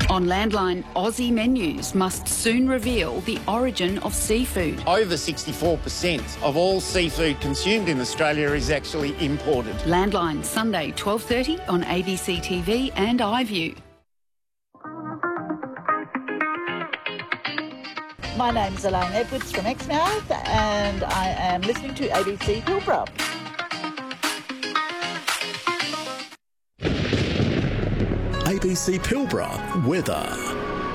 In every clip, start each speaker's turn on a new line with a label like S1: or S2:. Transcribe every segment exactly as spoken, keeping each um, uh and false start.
S1: On Landline, Aussie menus must soon reveal the origin of seafood.
S2: Over sixty-four percent of all seafood consumed in Australia is actually imported.
S1: Landline, Sunday, twelve thirty on A B C T V and iView.
S3: My name's Elaine Edwards from Exmouth and I am listening to A B C Pilbara.
S4: A B C Pilbara weather.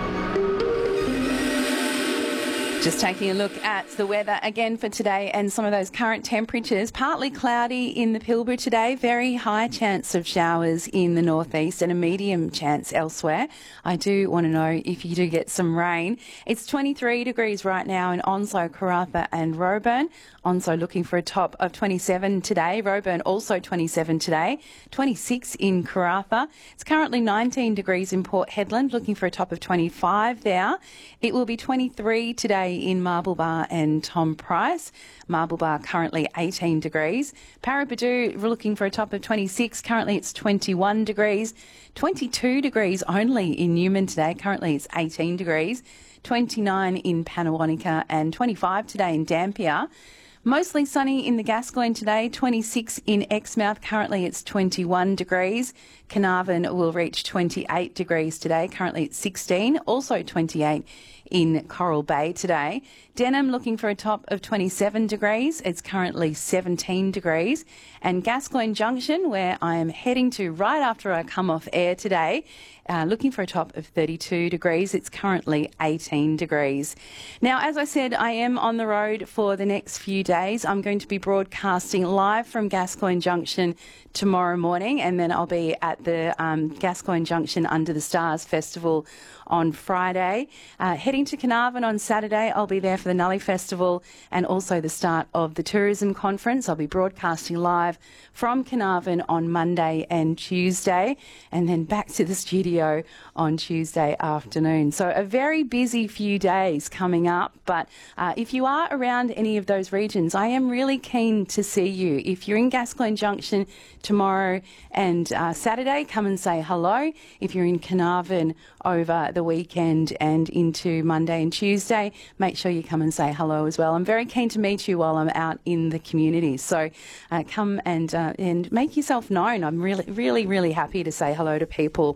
S5: Just taking a look at the weather again for today and some of those current temperatures. Partly cloudy in the Pilbara today, very high chance of showers in the northeast and a medium chance elsewhere. I do want to know if you do get some rain. It's twenty-three degrees right now in Onslow, Karratha and Roebourne. Onslow looking for a top of twenty-seven today. Roebourne also twenty-seven today. twenty-six in Karratha. It's currently nineteen degrees in Port Hedland, looking for a top of twenty-five there. It will be twenty-three today in Marble Bar and Tom Price. Marble Bar currently eighteen degrees. Paraburdoo looking for a top of twenty-six. Currently it's twenty-one degrees. twenty-two degrees only in Newman today. Currently it's eighteen degrees. twenty-nine in Pannawonica and twenty-five today in Dampier. Mostly sunny in the Gascoyne today, twenty-six in Exmouth. Currently it's twenty-one degrees. Carnarvon will reach twenty-eight degrees today. Currently it's sixteen, also twenty-eight in Coral Bay today. Denham looking for a top of twenty-seven degrees. It's currently seventeen degrees. And Gascoyne Junction, where I am heading to right after I come off air today, uh, looking for a top of thirty-two degrees. It's currently eighteen degrees. Now, as I said, I am on the road for the next few days. I'm going to be broadcasting live from Gascoyne Junction tomorrow morning, and then I'll be at the um, Gascoyne Junction Under the Stars Festival on Friday. Uh, heading to Carnarvon on Saturday, I'll be there for the Nully Festival and also the start of the Tourism Conference. I'll be broadcasting live from Carnarvon on Monday and Tuesday, and then back to the studio on Tuesday afternoon. So a very busy few days coming up, but uh, if you are around any of those regions, I am really keen to see you. If you're in Gascoyne Junction tomorrow and uh, Saturday, come and say hello. If you're in Carnarvon over the weekend and into Monday and Tuesday, make sure you come and say hello as well. I'm very keen to meet you while I'm out in the community. So uh, come and uh, and make yourself known. I'm really, really, really happy to say hello to people.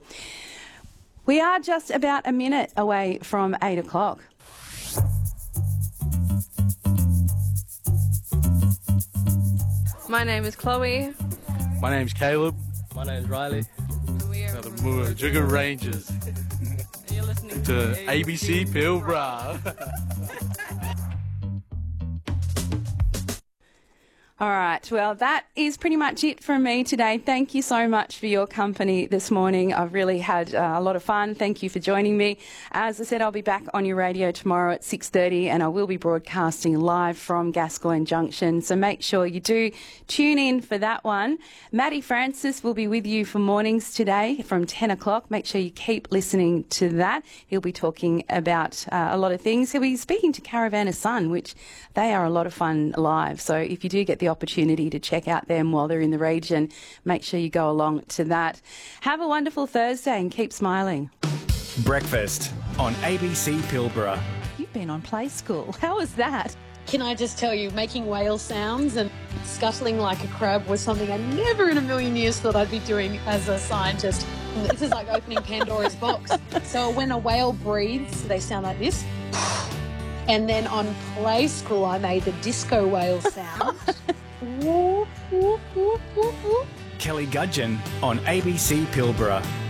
S5: We are just about a minute away from eight o'clock.
S6: My name is Chloe.
S7: My name's Caleb.
S8: My name's Riley.
S6: We are
S7: the Moorjigga Rangers.
S6: You're listening
S7: to
S6: to
S7: A B C Pilbara.
S5: All right, well, that is pretty much it from me today. Thank you so much for your company this morning. I've really had uh, a lot of fun. Thank you for joining me. As I said, I'll be back on your radio tomorrow at six thirty, and I will be broadcasting live from Gascoyne Junction. So make sure you do tune in for that one. Matty Francis will be with you for mornings today from ten o'clock. Make sure you keep listening to that. He'll be talking about uh, a lot of things. He'll be speaking to Caravana Sun, which they are a lot of fun live. So if you do get the opportunity to check out them while they're in the region, make sure you go along to that. Have a wonderful Thursday and keep smiling.
S4: Breakfast on A B C Pilbara.
S5: You've been on Play School. How was that?
S9: Can I just tell you, making whale sounds and scuttling like a crab was something I never in a million years thought I'd be doing as a scientist. This is like opening Pandora's box. So when a whale breathes, they sound like this. And then on Play School, I made the disco whale sound.
S4: Kelly Gudgeon on A B C Pilbara.